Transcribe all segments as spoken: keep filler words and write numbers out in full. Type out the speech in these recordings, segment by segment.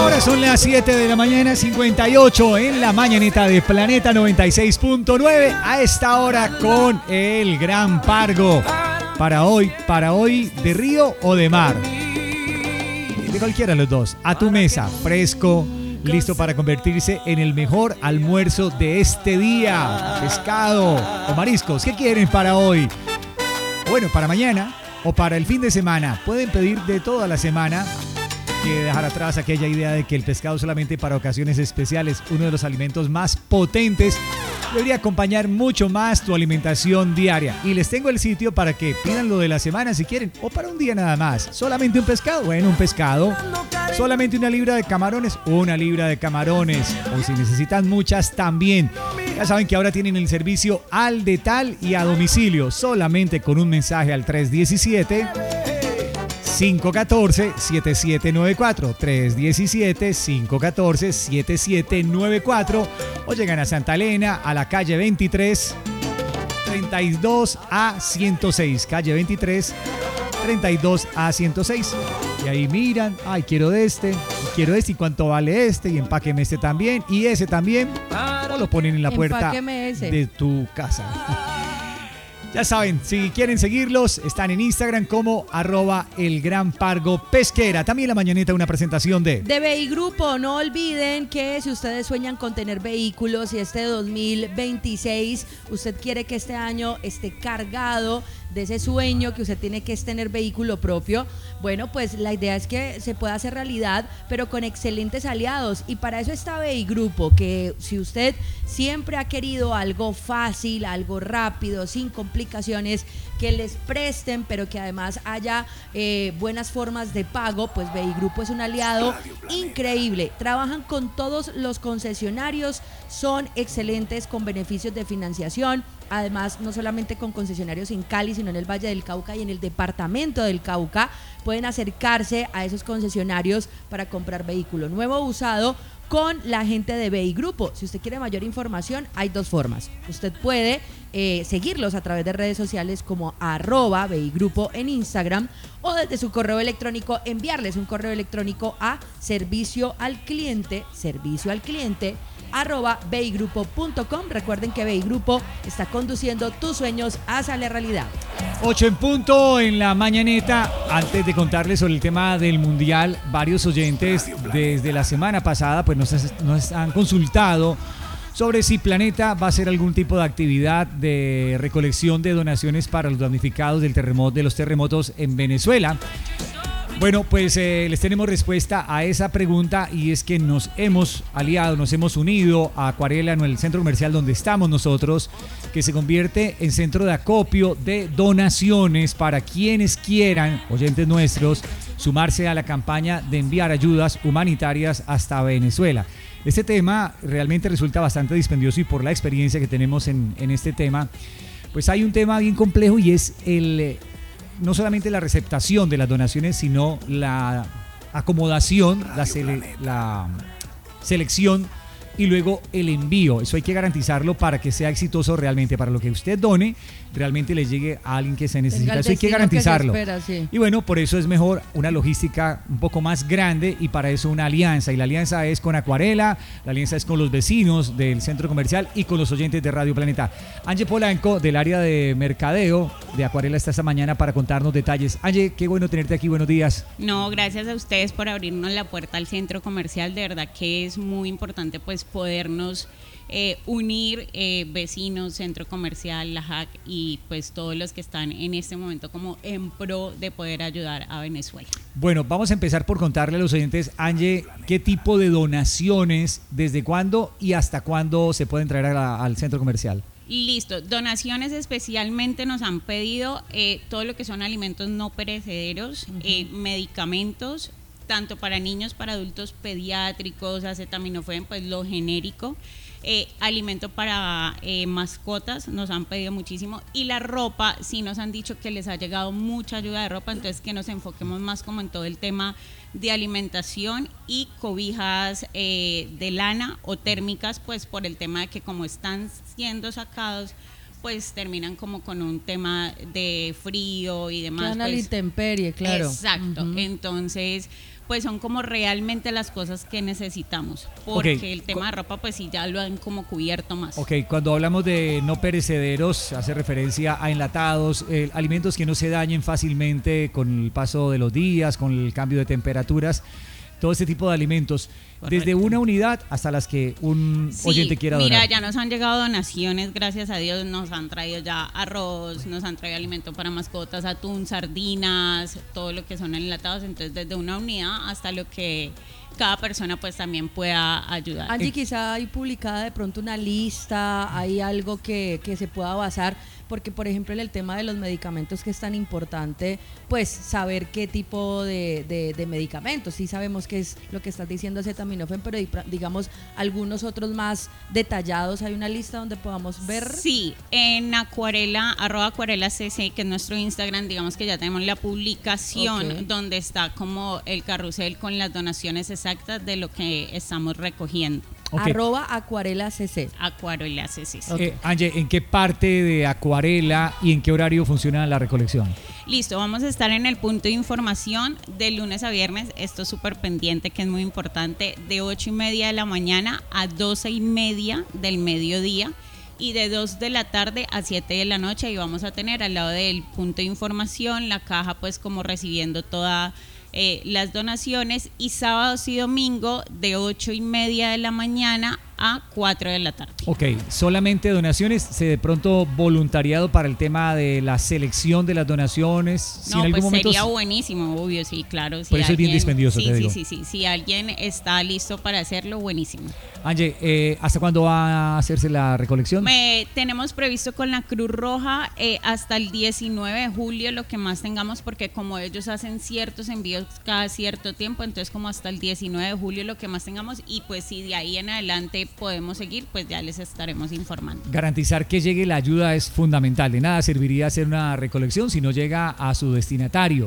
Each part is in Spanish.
Ahora son las siete de la mañana, cincuenta y ocho en la mañanita de Planeta noventa y seis punto nueve. A esta hora con el Gran Pargo. Para hoy, para hoy, ¿de río o de mar? De cualquiera de los dos. A tu mesa, fresco, listo para convertirse en el mejor almuerzo de este día. Pescado o mariscos, ¿qué quieren para hoy? Bueno, para mañana o para el fin de semana. Pueden pedir de toda la semana. Que dejar atrás aquella idea de que el pescado solamente para ocasiones especiales, uno de los alimentos más potentes, debería acompañar mucho más tu alimentación diaria. Y les tengo el sitio para que pidan lo de la semana si quieren, o para un día nada más. ¿Solamente un pescado? Bueno, un pescado. ¿Solamente una libra de camarones? Una libra de camarones. O si necesitan muchas, también. Ya saben que ahora tienen el servicio al detal y a domicilio, solamente con un mensaje al tres diecisiete, cinco uno cuatro, siete siete nueve cuatro, tres diecisiete, cinco uno cuatro, siete siete nueve cuatro, o llegan a Santa Elena, a la calle veintitrés, treinta y dos A ciento seis, calle veintitrés, treinta y dos A ciento seis, y ahí miran, ay, quiero de este, quiero este, y cuánto vale este, y empáqueme este también, y ese también, o lo ponen en la puerta de tu casa. Ya saben, si quieren seguirlos, están en Instagram como arroba el Gran Pargo Pesquera. También la mañanita una presentación de... De Beigrupo. No olviden que si ustedes sueñan con tener vehículos y este dos mil veintiséis, usted quiere que este año esté cargado de ese sueño que usted tiene, que es tener vehículo propio, bueno, pues la idea es que se pueda hacer realidad, pero con excelentes aliados, y para eso está Beigrupo, que si usted siempre ha querido algo fácil, algo rápido, sin complicaciones, que les presten, pero que además haya eh, buenas formas de pago, pues Beigrupo es un aliado increíble. Trabajan con todos los concesionarios, son excelentes con beneficios de financiación. Además, no solamente con concesionarios en Cali, sino en el Valle del Cauca y en el departamento del Cauca, pueden acercarse a esos concesionarios para comprar vehículo nuevo o usado con la gente de Beigrupo. Si usted quiere mayor información, hay dos formas. Usted puede eh, seguirlos a través de redes sociales como arroba Beigrupo en Instagram, o desde su correo electrónico enviarles un correo electrónico a servicio al cliente, servicio al cliente, arroba beigrupo punto com. Recuerden que Beigrupo está conduciendo tus sueños hacia la realidad. ocho en punto en la mañaneta. Antes de contarles sobre el tema del Mundial, varios oyentes desde la semana pasada pues nos, nos han consultado sobre si Planeta va a hacer algún tipo de actividad de recolección de donaciones para los damnificados del terremoto, de los terremotos en Venezuela. Bueno, pues eh, les tenemos respuesta a esa pregunta, y es que nos hemos aliado, nos hemos unido a Acuarela en el centro comercial donde estamos nosotros, que se convierte en centro de acopio de donaciones para quienes quieran, oyentes nuestros, sumarse a la campaña de enviar ayudas humanitarias hasta Venezuela. Este tema realmente resulta bastante dispendioso, y por la experiencia que tenemos en, en este tema, pues hay un tema bien complejo, y es el... no solamente la receptación de las donaciones, sino la acomodación, la, sele, la selección y luego el envío. Eso hay que garantizarlo para que sea exitoso realmente, para lo que usted done, realmente le llegue a alguien que se necesita. Eso hay que garantizarlo. Que espera, sí. Y bueno, por eso es mejor una logística un poco más grande, y para eso una alianza. Y la alianza es con Acuarela, la alianza es con los vecinos del centro comercial y con los oyentes de Radio Planeta. Angie Polanco, del área de mercadeo de Acuarela, está esta mañana para contarnos detalles. Angie, qué bueno tenerte aquí, buenos días. No, gracias a ustedes por abrirnos la puerta al centro comercial. De verdad que es muy importante pues podernos eh, unir eh, vecinos, centro comercial, la J A C y pues todos los que están en este momento como en pro de poder ayudar a Venezuela. Bueno, vamos a empezar por contarle a los oyentes, Angie, qué tipo de donaciones, desde cuándo y hasta cuándo se pueden traer a la, al centro comercial. Listo, donaciones especialmente nos han pedido eh, todo lo que son alimentos no perecederos, uh-huh. eh, medicamentos, tanto para niños, para adultos, pediátricos, acetaminofén, pues lo genérico, eh, alimento para eh, mascotas, nos han pedido muchísimo, y la ropa, sí nos han dicho que les ha llegado mucha ayuda de ropa, entonces que nos enfoquemos más como en todo el tema de alimentación y cobijas eh, de lana o térmicas, pues por el tema de que como están siendo sacados, pues terminan como con un tema de frío y demás. Quedan a la pues, intemperie, claro. Exacto, uh-huh. Entonces pues son como realmente las cosas que necesitamos, porque Okay. el tema de ropa pues sí ya lo han como cubierto más. Ok, cuando hablamos de no perecederos, hace referencia a enlatados, eh, alimentos que no se dañen fácilmente con el paso de los días, con el cambio de temperaturas, todo este tipo de alimentos, Correcto. desde una unidad hasta las que un Sí, oyente quiera mira, donar. ya nos han llegado donaciones, gracias a Dios, nos han traído ya arroz, nos han traído alimento para mascotas, atún, sardinas, todo lo que son enlatados, entonces desde una unidad hasta lo que cada persona pues también pueda ayudar. Angie, quizá hay publicada de pronto una lista, hay algo que, que se pueda basar, porque por ejemplo en el tema de los medicamentos que es tan importante, pues saber qué tipo de, de, de medicamentos, sí sabemos que es lo que estás diciendo acetaminofén, pero digamos algunos otros más detallados, hay una lista donde podamos ver. Sí, en acuarela, arroba acuarela cc, que es nuestro Instagram, digamos que ya tenemos la publicación, Ok. donde está como el carrusel con las donaciones exactas de lo que estamos recogiendo. Ok. Arroba acuarela cc. Acuarela cc. Eh, Angie, ¿en qué parte de Acuarela y en qué horario funciona la recolección? Listo, vamos a estar en el punto de información de lunes a viernes, esto es súper pendiente, que es muy importante, de ocho y media de la mañana a doce y media del mediodía, y de dos de la tarde a siete de la noche, y vamos a tener al lado del punto de información la caja pues como recibiendo todas eh, las donaciones, y sábados y domingo de ocho y media de la mañana a cuatro de la tarde. Ok, solamente donaciones, ¿se de pronto voluntariado para el tema de la selección de las donaciones? Si No, en algún pues momento sería buenísimo, obvio, sí, claro. Si Por eso es bien alguien- dispendioso, sí, te sí, digo. Sí, sí, si alguien está listo para hacerlo, buenísimo. Angie, eh, ¿hasta cuándo va a hacerse la recolección? Me, tenemos previsto con la Cruz Roja eh, hasta el diecinueve de julio, lo que más tengamos, porque como ellos hacen ciertos envíos cada cierto tiempo, entonces como hasta el diecinueve de julio lo que más tengamos, y pues si de ahí en adelante podemos seguir, pues ya les estaremos informando. Garantizar que llegue la ayuda es fundamental. De nada serviría hacer una recolección si no llega a su destinatario.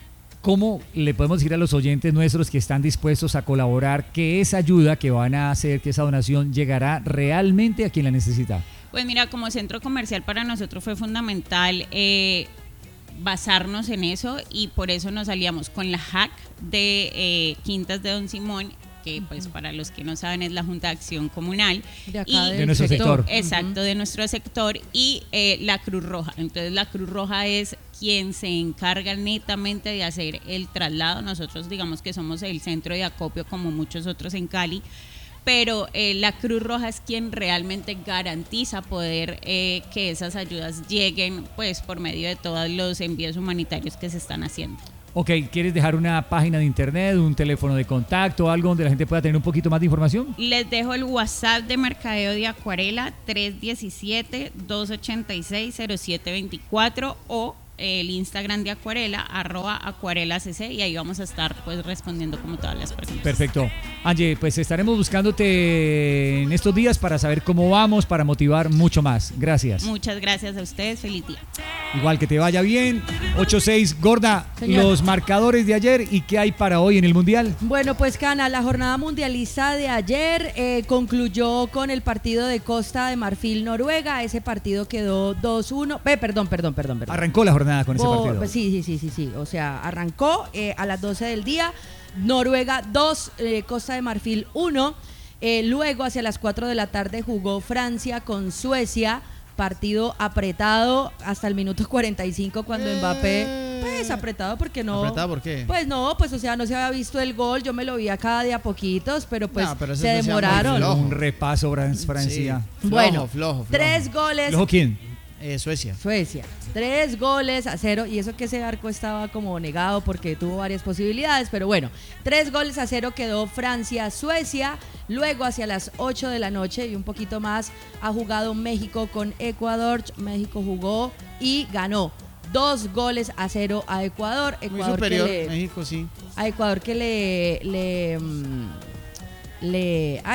¿Cómo le podemos decir a los oyentes nuestros que están dispuestos a colaborar que esa ayuda que van a hacer, que esa donación llegará realmente a quien la necesita? Pues mira, como centro comercial para nosotros fue fundamental eh, basarnos en eso, y por eso nos salíamos con la H A C de eh, Quintas de Don Simón, que pues para los que no saben es la Junta de Acción Comunal. De acá Y- del De nuestro sector. Exacto, de nuestro sector, y eh, la Cruz Roja. Entonces la Cruz Roja es quien se encarga netamente de hacer el traslado. Nosotros digamos que somos el centro de acopio como muchos otros en Cali, pero eh, la Cruz Roja es quien realmente garantiza poder eh, que esas ayudas lleguen pues por medio de todos los envíos humanitarios que se están haciendo. Ok, ¿quieres dejar una página de internet, un teléfono de contacto, algo donde la gente pueda tener un poquito más de información? Les dejo el WhatsApp de Mercadeo de Acuarela tres uno siete, dos ocho seis, cero siete dos cuatro, o el Instagram de Acuarela, arroba acuarelacc, y ahí vamos a estar pues respondiendo como todas las preguntas. Perfecto. Angie, pues estaremos buscándote en estos días para saber cómo vamos, para motivar mucho más. Gracias. Muchas gracias a ustedes, feliz día. Igual que te vaya bien. ocho seis, Gorda, Señor. los marcadores de ayer y qué hay para hoy en el Mundial. Bueno, pues Cana, la jornada mundialista de ayer eh, concluyó con el partido de Costa de Marfil-Noruega. Ese partido quedó dos uno. Eh, perdón, perdón, perdón, perdón. Arrancó la jornada con ese Bo- partido. Sí, sí, sí, sí, sí. O sea, arrancó eh, a las doce del día. Noruega dos, eh, Costa de Marfil uno. Eh, luego, hacia las cuatro de la tarde, jugó Francia con Suecia. Partido apretado hasta el minuto cuarenta y cinco cuando Mbappé, pues apretado porque no. ¿Apretado por qué? Pues no, pues o sea, no se había visto el gol. Yo me lo vi acá de a poquitos, pero pues No, pero eso se sí se llama demoraron. flojo. Un repaso, Fran- Francia. Sí, flojo, Bueno, flojo, flojo. tres goles. ¿Luego quién? Eh, Suecia. Suecia. Tres goles a cero. Y eso que ese arco estaba como negado porque tuvo varias posibilidades. Pero bueno, tres goles a cero quedó Francia-Suecia. Luego hacia las ocho de la noche y un poquito más ha jugado México con Ecuador. México jugó y ganó. Dos goles a cero a Ecuador. Muy Ecuador superior, que le, México sí. a Ecuador que le... le, mm, le ay,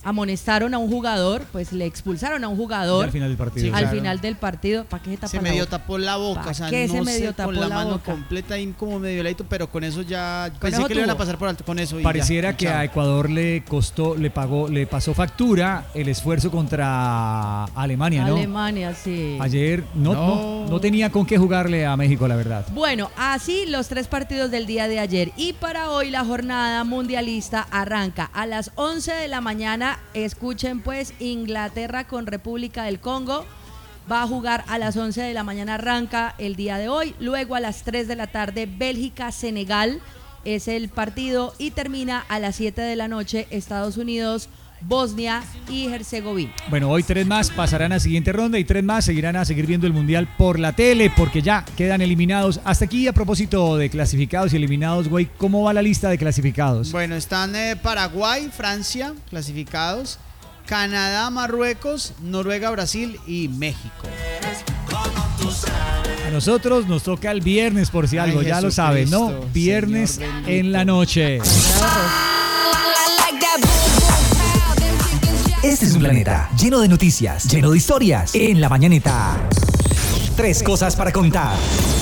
amonestaron a un jugador, pues le expulsaron a un jugador al final del partido. Sí, al claro. final del partido. ¿Para qué se tapó Se la medio boca? tapó la boca, o sea, qué no se medio sé, tapó con la, la mano boca? completa y como medio ladito, pero con eso ya Con pensé eso que le iban a tuvo. pasar por alto con eso. Y Pareciera ya, que chao. a Ecuador le costó, le pagó, le pasó factura el esfuerzo contra Alemania, ¿no? Alemania, sí. Ayer no, no. No. no tenía con qué jugarle a México, la verdad. Bueno, así los tres partidos del día de ayer. Y para hoy la jornada mundialista arranca a las once de la mañana. Escuchen pues, Inglaterra con República del Congo. Va a jugar a las once de la mañana, arranca el día de hoy. Luego a las tres de la tarde, Bélgica-Senegal es el partido. Y termina a las siete de la noche, Estados Unidos, Bosnia y Herzegovina. Bueno, hoy tres más pasarán a siguiente ronda y tres más seguirán a seguir viendo el Mundial por la tele porque ya quedan eliminados. Hasta aquí, a propósito de clasificados y eliminados, güey, ¿cómo va la lista de clasificados? Bueno, están eh, Paraguay, Francia, clasificados, Canadá, Marruecos, Noruega, Brasil y México. A nosotros nos toca el viernes, por si algo, Ay, ya lo saben, ¿no? Jesucristo, Viernes Señor bendito. en la noche. Este es un planeta lleno de noticias, lleno de historias. En la mañanita, tres cosas para contar.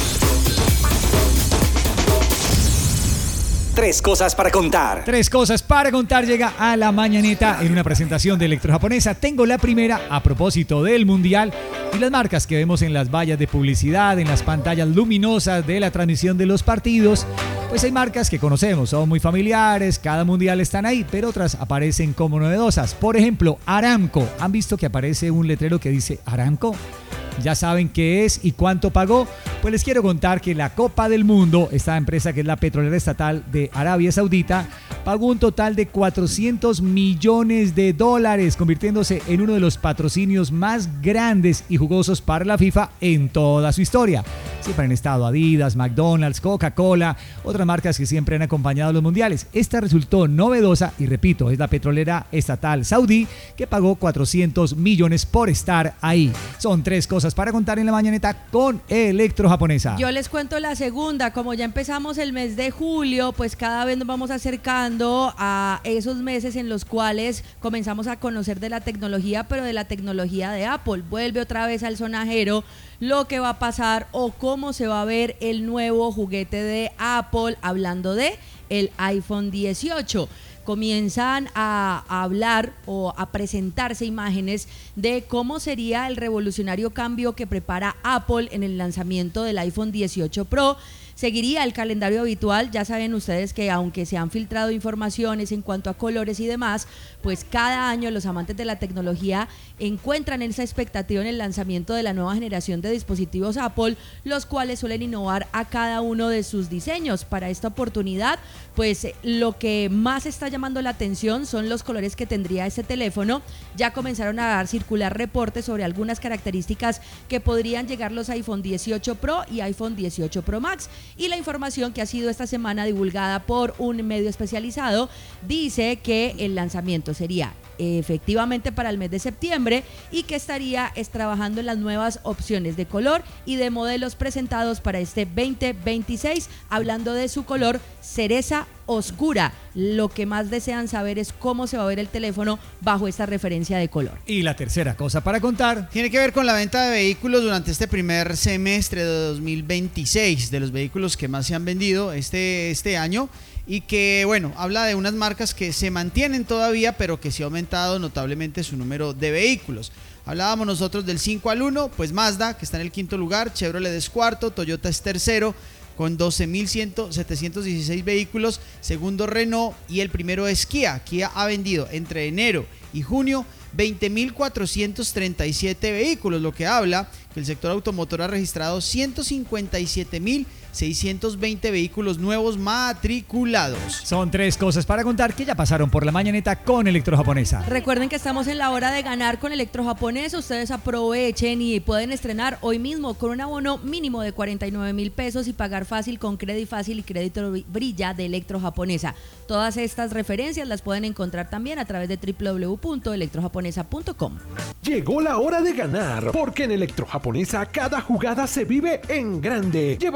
Tres cosas para contar. Tres cosas para contar llega a la mañanita en una presentación de Electrojaponesa. Tengo la primera a propósito del Mundial y las marcas que vemos en las vallas de publicidad, en las pantallas luminosas de la transmisión de los partidos. Pues hay marcas que conocemos, son muy familiares, cada mundial están ahí, pero otras aparecen como novedosas. Por ejemplo, Aramco. ¿Han visto que aparece un letrero que dice Aramco? ¿Ya saben qué es y cuánto pagó? Pues les quiero contar que la Copa del Mundo, esta empresa que es la petrolera estatal de Arabia Saudita, pagó un total de cuatrocientos millones de dólares, convirtiéndose en uno de los patrocinios más grandes y jugosos para la FIFA en toda su historia. Siempre han estado Adidas, McDonald's, Coca-Cola, otras marcas que siempre han acompañado a los mundiales. Esta resultó novedosa y repito, es la petrolera estatal saudí que pagó cuatrocientos millones por estar ahí. Son tres cosas para contar en la mañaneta con Electrojaponesa. Yo les cuento la segunda. Como ya empezamos el mes de julio, pues cada vez nos vamos acercando a esos meses en los cuales comenzamos a conocer de la tecnología, pero de la tecnología de Apple. Vuelve otra vez al sonajero lo que va a pasar o cómo se va a ver el nuevo juguete de Apple, hablando de el iPhone dieciocho. Comienzan a, a hablar o a presentarse imágenes de cómo sería el revolucionario cambio que prepara Apple en el lanzamiento del iPhone dieciocho Pro. Seguiría el calendario habitual. Ya saben ustedes que aunque se han filtrado informaciones en cuanto a colores y demás, pues cada año los amantes de la tecnología encuentran esa expectativa en el lanzamiento de la nueva generación de dispositivos Apple, los cuales suelen innovar a cada uno de sus diseños. Para esta oportunidad, pues lo que más está llamando la atención son los colores que tendría este teléfono. Ya comenzaron a dar circular reportes sobre algunas características que podrían llegar los iPhone dieciocho Pro y iPhone dieciocho Pro Max. Y la información que ha sido esta semana divulgada por un medio especializado dice que el lanzamiento sería efectivamente para el mes de septiembre y que estaría es trabajando en las nuevas opciones de color y de modelos presentados para este veinte veintiséis, hablando de su color cereza oscura. Lo que más desean saber es cómo se va a ver el teléfono bajo esta referencia de color. Y la tercera cosa para contar tiene que ver con la venta de vehículos durante este primer semestre de dos mil veintiséis, de los vehículos que más se han vendido este, este año, y que, bueno, habla de unas marcas que se mantienen todavía, pero que sí ha aumentado notablemente su número de vehículos. Hablábamos nosotros del cinco al uno, pues Mazda, que está en el quinto lugar, Chevrolet es cuarto, Toyota es tercero, con doce mil setecientos dieciséis vehículos, segundo Renault y el primero es Kia. Kia ha vendido entre enero y junio veinte mil cuatrocientos treinta y siete vehículos, lo que habla que el sector automotor ha registrado ciento cincuenta y siete mil seiscientos veinte vehículos nuevos matriculados. Son tres cosas para contar que ya pasaron por la mañaneta con Electrojaponesa. Recuerden que estamos en la hora de ganar con Electrojaponesa. Ustedes aprovechen y pueden estrenar hoy mismo con un abono mínimo de cuarenta y nueve mil pesos y pagar fácil con Crédito Fácil y Crédito Brilla de Electrojaponesa. Todas estas referencias las pueden encontrar también a través de doble u doble u doble u punto electrojaponesa punto com. Llegó la hora de ganar, porque en Electrojaponesa cada jugada se vive en grande. Llévate el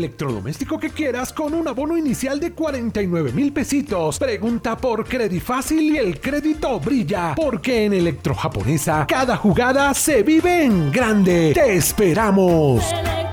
electrodoméstico que quieras con un abono inicial de cuarenta y nueve mil pesitos. Pregunta por Credifácil y el crédito brilla, porque en Electro Japonesa cada jugada se vive en grande. ¡Te esperamos!